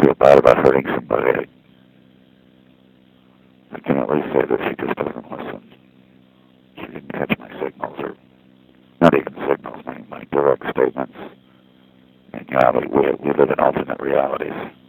feel bad about hurting somebody. I can at least say that she just doesn't listen. She didn't catch my signals, or not even signals, my direct statements. And we live in alternate realities.